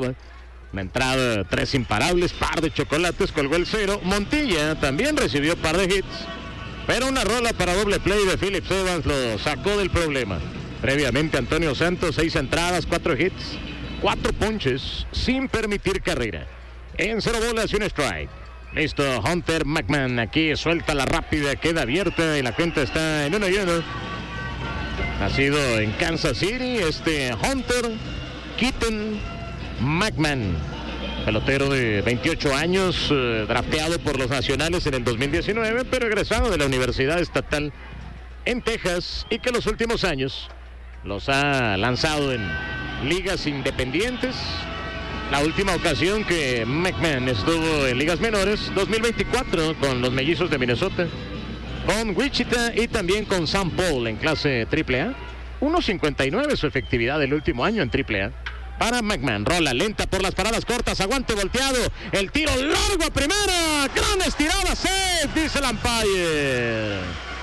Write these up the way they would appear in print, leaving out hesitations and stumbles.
brava. Una entrada, 3 imparables, par de chocolates, colgó el 0. Montilla también recibió par de hits, pero una rola para doble play de Phillips Evans lo sacó del problema. Previamente Antonio Santos, 6 entradas, 4 hits, 4 ponches, sin permitir carrera. En 0 bolas y un strike. Listo, Hunter McMahon aquí suelta la rápida, queda abierta y la cuenta está en 1-1. Nacido en Kansas City, Hunter Keaton McMahon, pelotero de 28 años, drafteado por los Nacionales en el 2019, pero egresado de la Universidad Estatal en Texas y que los últimos años los ha lanzado en ligas independientes. La última ocasión que McMahon estuvo en ligas menores, 2024, con los Mellizos de Minnesota, con Wichita y también con St. Paul en clase AAA. 1.59 su efectividad el último año en AAA. Para McMahon, rola lenta por las paradas cortas, aguante volteado, el tiro largo a primera, gran estirada, safe, dice el umpire.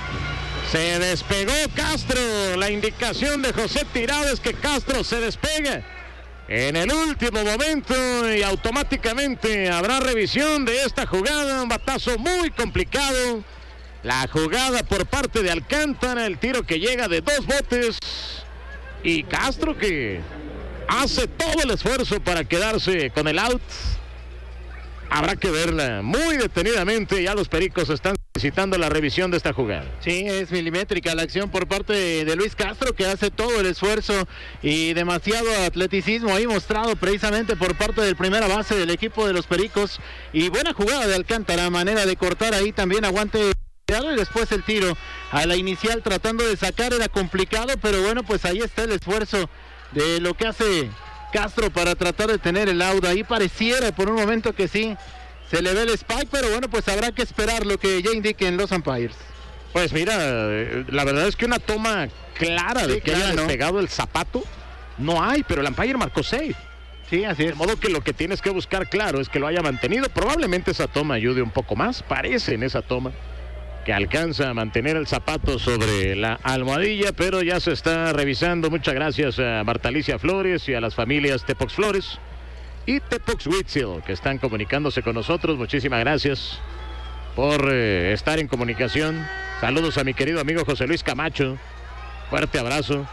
Se despegó Castro, la indicación de José Tirado es que Castro se despega en el último momento y automáticamente habrá revisión de esta jugada, un batazo muy complicado. La jugada por parte de Alcántara, el tiro que llega de 2 botes y Castro que hace todo el esfuerzo para quedarse con el out. Habrá que verla muy detenidamente. Ya los Pericos están solicitando la revisión de esta jugada. Sí, es milimétrica la acción por parte de Luis Castro, que hace todo el esfuerzo y demasiado atleticismo ahí mostrado precisamente por parte del primera base del equipo de los Pericos. Y buena jugada de Alcántara, manera de cortar ahí también aguante y después el tiro a la inicial tratando de sacar, era complicado, pero bueno, pues ahí está el esfuerzo de lo que hace Castro para tratar de tener el out. Ahí pareciera por un momento que sí se le ve el spike, pero bueno, pues habrá que esperar lo que ya indiquen los umpires. Pues mira, la verdad es que una toma clara de que haya despegado el zapato no hay, pero el umpire marcó safe. Sí, así es. De modo que lo que tienes que buscar claro es que lo haya mantenido. Probablemente esa toma ayude un poco más, parece en esa toma que alcanza a mantener el zapato sobre la almohadilla, pero ya se está revisando. Muchas gracias a Marta Alicia Flores y a las familias Tepox Flores y Tepox Huitzil que están comunicándose con nosotros. Muchísimas gracias por estar en comunicación. Saludos a mi querido amigo José Luis Camacho. Fuerte abrazo.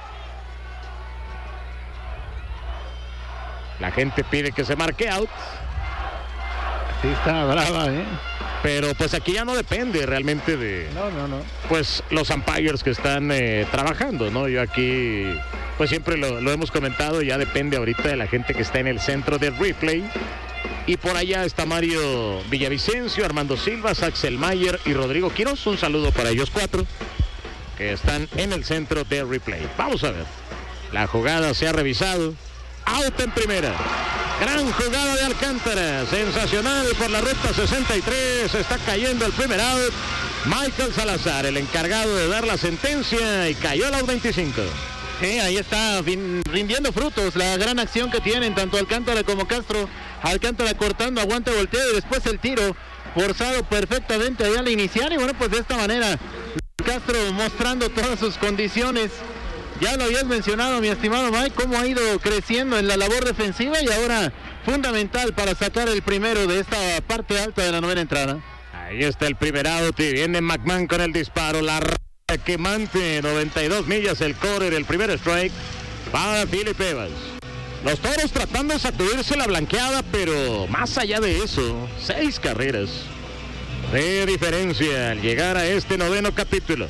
La gente pide que se marque out. Sí, está brava, Pero pues aquí ya no depende realmente de... No. Pues los umpires que están trabajando, ¿no? Yo aquí, pues siempre lo hemos comentado, ya depende ahorita de la gente que está en el centro de replay. Y por allá está Mario Villavicencio, Armando Silva, Axel Mayer y Rodrigo Quiroz. Un saludo para ellos 4 que están en el centro de replay. Vamos a ver. La jugada se ha revisado. Out en primera. Gran jugada de Alcántara, sensacional por la ruta 63, está cayendo el primer out. Michael Salazar, el encargado de dar la sentencia, y cayó el out 25. Sí, ahí está rindiendo frutos la gran acción que tienen tanto Alcántara como Castro. Alcántara cortando, aguante, volteo y después el tiro forzado perfectamente allá al iniciar. Y bueno, pues de esta manera Castro mostrando todas sus condiciones. Ya lo habías mencionado, mi estimado Mike, cómo ha ido creciendo en la labor defensiva y ahora fundamental para sacar el primero de esta parte alta de la novena entrada. Ahí está el primer out y viene McMahon con el disparo, la quemante, 92 millas el corner, el primer strike para Phillips Evans. Los Toros tratando de sacudirse la blanqueada, pero más allá de eso, 6 carreras de diferencia al llegar a este noveno capítulo.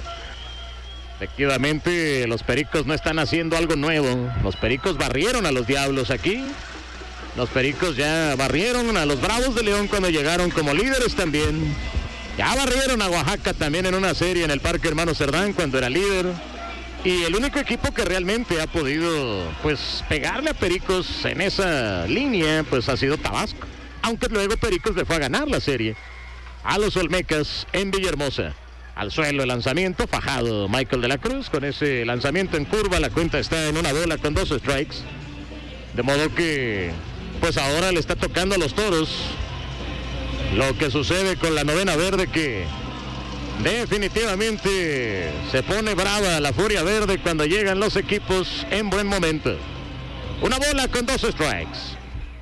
Efectivamente, los Pericos no están haciendo algo nuevo. Los Pericos barrieron a los Diablos aquí. Los Pericos ya barrieron a los Bravos de León cuando llegaron como líderes también. Ya barrieron a Oaxaca también en una serie en el Parque Hermano Cerdán cuando era líder. Y el único equipo que realmente ha podido pues pegarle a Pericos en esa línea pues ha sido Tabasco. Aunque luego Pericos le fue a ganar la serie a los Olmecas en Villahermosa. Al suelo el lanzamiento, fajado Michael de la Cruz con ese lanzamiento en curva. La cuenta está en 1 bola con 2 strikes. De modo que pues ahora le está tocando a los Toros lo que sucede con la novena verde, que definitivamente se pone brava la furia verde cuando llegan los equipos en buen momento. 1 bola con 2 strikes.